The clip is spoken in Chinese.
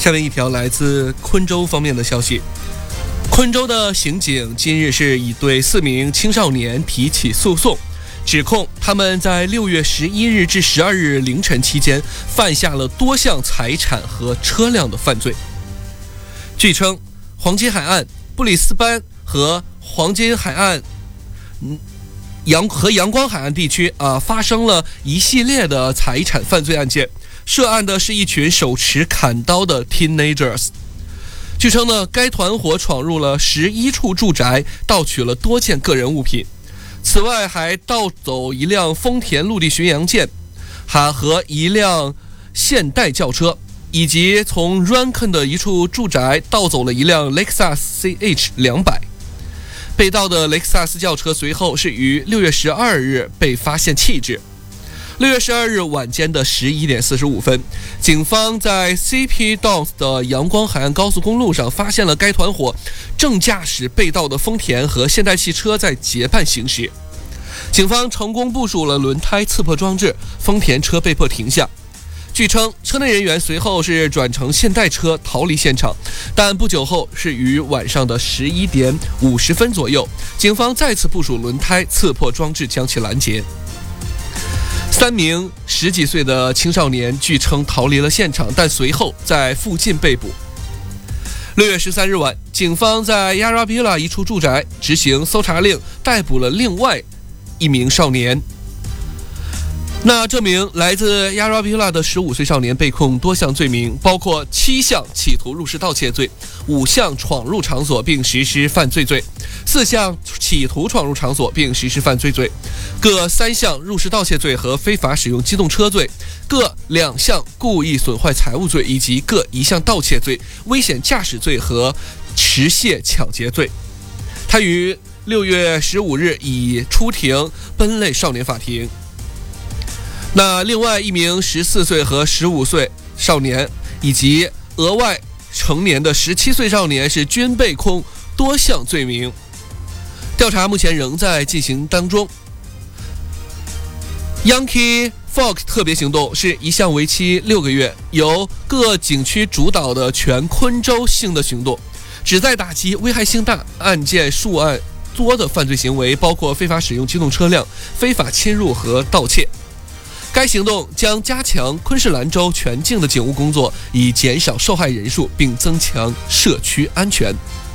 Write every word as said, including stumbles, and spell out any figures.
下面一条来自昆州方面的消息，昆州的刑警今日是已对四名青少年提起诉讼，指控他们在六月十一日至十二日凌晨期间犯下了多项财产和车辆的犯罪。据称，黄金海岸、布里斯班和黄金海岸、嗯、阳和阳光海岸地区啊发生了一系列的财产犯罪案件，涉案的是一群手持砍刀的 teenagers。据称呢，该团伙闯入了十一处住宅，盗取了多件个人物品。此外，还盗走一辆丰田陆地巡洋舰，还和一辆现代轿车，以及从 Rankin 的一处住宅盗走了一辆雷克萨斯 C H 两百。被盗的雷克萨斯轿车随后是于六月十二日被发现弃置。六月十二日晚间的十一点四十五分，警方在 C P Downs 的阳光海岸高速公路上发现了该团伙正驾驶被盗的丰田和现代汽车在结伴行驶。警方成功部署了轮胎刺破装置，丰田车被迫停下。据称，车内人员随后是转乘现代车逃离现场，但不久后是于晚上的十一点五十分左右，警方再次部署轮胎刺破装置将其拦截。三名十几岁的青少年据称逃离了现场，但随后在附近被捕。六月十三日晚，警方在亚拉比拉一处住宅执行搜查令，逮捕了另外一名少年。那这名来自亚拉比拉的十五岁少年被控多项罪名，包括七项企图入室盗窃罪、五项闯入场所并实施犯罪罪、四项企图闯入场所并实施犯罪罪，各三项入室盗窃罪和非法使用机动车罪，各两项故意损坏财物罪，以及各一项盗窃罪、危险驾驶罪和持械抢劫罪。他于六月十五日已出庭奔类少年法庭。那另外一名十四岁和十五岁少年以及额外成年的十七岁少年是均被控多项罪名，调查目前仍在进行当中。Yankee Fog 特别行动是一项为期六个月，由各景区主导的全昆州性的行动，旨在打击危害性大、案件数案多的犯罪行为，包括非法使用机动车辆、非法侵入和盗窃。该行动将加强昆士兰州全境的警务工作，以减少受害人数并增强社区安全。